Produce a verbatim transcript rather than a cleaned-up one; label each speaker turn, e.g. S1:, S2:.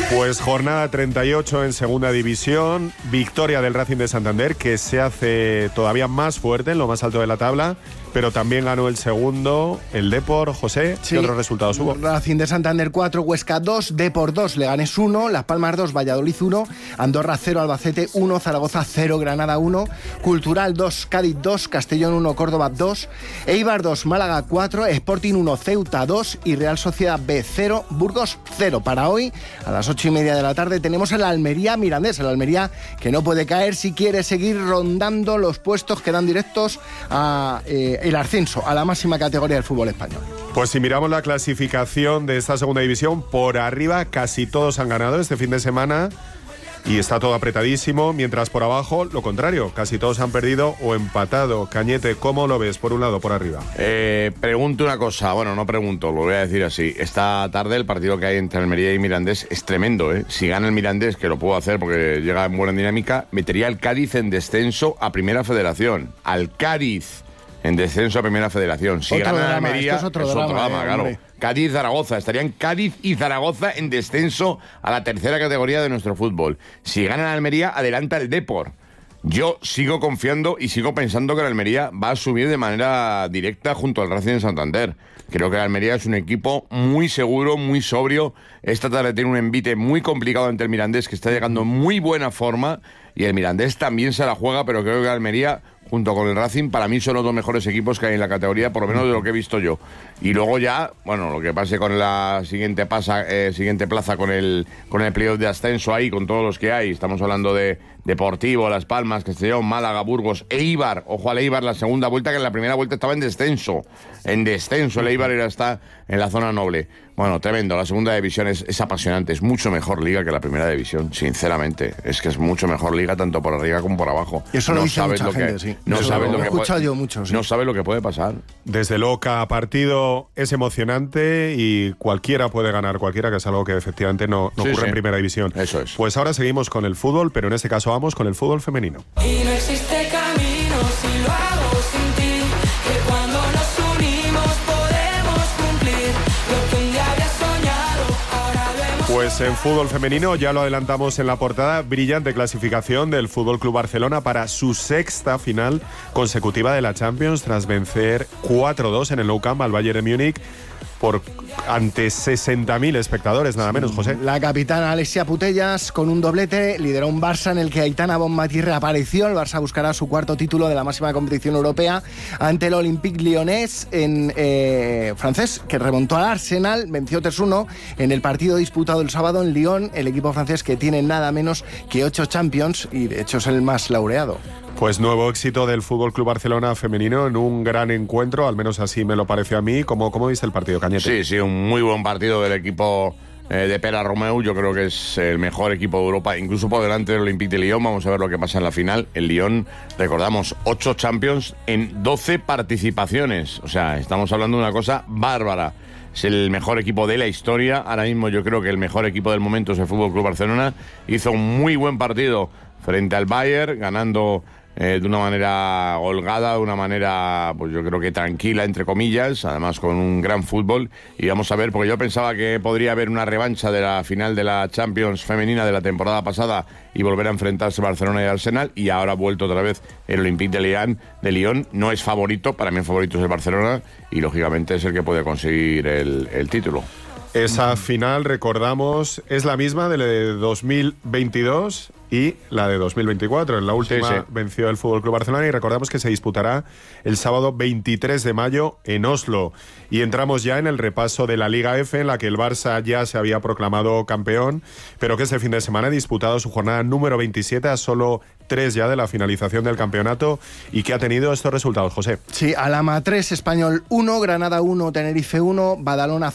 S1: Pues jornada treinta y ocho en segunda división, victoria del Racing de Santander, que se hace todavía más fuerte en lo más alto de la tabla, pero también ganó el segundo, el Depor. José,
S2: sí.
S1: ¿Qué otros resultados hubo?
S2: Racing de Santander cuatro, Huesca dos, Depor dos, Leganés uno, Las Palmas dos, Valladolid uno, Andorra cero, Albacete uno, Zaragoza cero, Granada uno, Cultural dos, Cádiz dos, Castellón uno, Córdoba dos, Eibar dos, Málaga cuatro, Sporting uno, Ceuta dos y Real Sociedad B cero, Burgos cero. Para hoy, a las ocho y media de la tarde, tenemos el Almería Mirandés, el Almería que no puede caer si quiere seguir rondando los puestos que dan directos a eh, el ascenso, a la máxima categoría del fútbol español.
S1: Pues si miramos la clasificación de esta segunda división, por arriba casi todos han ganado este fin de semana y está todo apretadísimo, mientras por abajo lo contrario, casi todos han perdido o empatado. Cañete, ¿cómo lo ves por un lado, por arriba?
S3: Eh, pregunto una cosa, bueno, no pregunto, lo voy a decir así. Esta tarde el partido que hay entre Almería y Mirandés es tremendo, ¿eh? Si gana el Mirandés, que lo puedo hacer porque llega en buena dinámica, metería al Cádiz en descenso a Primera Federación. Al Cádiz en descenso a Primera Federación. Si
S2: otro
S3: gana
S2: drama,
S3: Almería,
S2: es otro
S3: es
S2: drama,
S3: otro drama,
S2: eh,
S3: claro.
S2: hombre.
S3: Cádiz-Zaragoza, estarían Cádiz y Zaragoza en descenso a la tercera categoría de nuestro fútbol. Si gana Almería, adelanta el Depor. Yo sigo confiando y sigo pensando que el Almería va a subir de manera directa junto al Racing de Santander. Creo que el Almería es un equipo muy seguro, muy sobrio. Esta tarde tiene un envite muy complicado ante el Mirandés, que está llegando en muy buena forma. Y el Mirandés también se la juega, pero creo que el Almería, junto con el Racing, para mí son los dos mejores equipos que hay en la categoría, por lo menos de lo que he visto yo. Y luego ya, bueno, lo que pase con la siguiente pasa, eh, siguiente plaza con el con el playoff de ascenso ahí, con todos los que hay. Estamos hablando de Deportivo, Las Palmas, Castellón, Málaga, Burgos, Eibar. Ojo al Eibar, la segunda vuelta, que en la primera vuelta estaba en descenso. En descenso, el Eibar era está en la zona noble. Bueno, tremendo. La segunda división es, es apasionante. Es mucho mejor liga que la primera división, sinceramente. Es que es mucho mejor liga tanto por arriba como por abajo.
S2: Y eso lo
S3: no
S2: dice
S3: sabes
S2: mucha
S3: lo
S2: gente,
S3: que,
S2: sí.
S3: No
S2: Eso
S3: sabes
S2: lo
S3: lo
S2: he
S3: que
S2: escuchado
S3: puede,
S2: yo mucho, sí.
S3: No sabes lo que puede pasar.
S1: Desde luego, cada partido es emocionante y cualquiera puede ganar, cualquiera, que es algo que efectivamente no, no
S3: Sí,
S1: ocurre
S3: sí.
S1: en primera división.
S3: Eso es.
S1: Pues ahora seguimos con el fútbol, pero en este caso vamos con el fútbol femenino.
S4: Y no existe camino si lo hago sin ti, que cuando nos unimos podemos cumplir lo que un día había soñado, ahora vemos.
S1: Pues en fútbol femenino, ya lo adelantamos en la portada, brillante clasificación del Fútbol Club Barcelona para su sexta final consecutiva de la Champions, tras vencer cuatro dos en el Nou Camp al Bayern de Múnich por ante sesenta mil espectadores, nada menos, José.
S2: La capitana Alexia Putellas, con un doblete, lideró un Barça en el que Aitana Bonmatí reapareció. El Barça buscará su cuarto título de la máxima competición europea ante el Olympique Lyonnais en eh, francés, que remontó al Arsenal, venció tres uno en el partido disputado el sábado en Lyon, el equipo francés que tiene nada menos que ocho Champions y de hecho es el más laureado.
S1: Pues nuevo éxito del Fútbol Club Barcelona femenino en un gran encuentro, al menos así me lo pareció a mí. ¿Cómo, cómo viste el partido, Cañete?
S3: Sí, sí, un muy buen partido del equipo eh, de Pera Romeu. Yo creo que es el mejor equipo de Europa, incluso por delante del Olympique de Lyon. Vamos a ver lo que pasa en la final. El Lyon, recordamos, ocho Champions en doce participaciones. O sea, estamos hablando de una cosa bárbara. Es el mejor equipo de la historia. Ahora mismo yo creo que el mejor equipo del momento es el Fútbol Club Barcelona. Hizo un muy buen partido frente al Bayern, ganando Eh, de una manera holgada, de una manera, pues yo creo que tranquila, entre comillas, además con un gran fútbol. Y vamos a ver, porque yo pensaba que podría haber una revancha de la final de la Champions femenina de la temporada pasada y volver a enfrentarse Barcelona y Arsenal, y ahora ha vuelto otra vez el Olympique de Lyon, de Lyon. No es favorito, para mí el favorito es el Barcelona, y lógicamente es el que puede conseguir el, el título.
S1: Esa final, recordamos, es la misma de la de dos mil veintidós y la de dos mil veinticuatro. En la última
S3: Sí, sí.
S1: venció el Fútbol Club Barcelona y recordamos que se disputará el sábado veintitrés de mayo en Oslo. Y entramos ya en el repaso de la Liga F, en la que el Barça ya se había proclamado campeón, pero que este fin de semana ha disputado su jornada número veintisiete, a solo tres ya de la finalización del campeonato, y que ha tenido estos resultados, José.
S2: Sí, Alhama tres, Español uno, Granada uno, Tenerife uno, Badalona